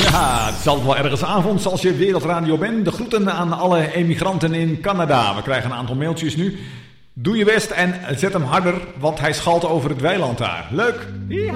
Ja, het zal wel ergens avonds als je Wereldradio bent. De groeten aan alle emigranten in Canada. We krijgen een aantal mailtjes nu. Doe je best en zet hem harder, want hij schalt over het weiland daar. Leuk! Ja.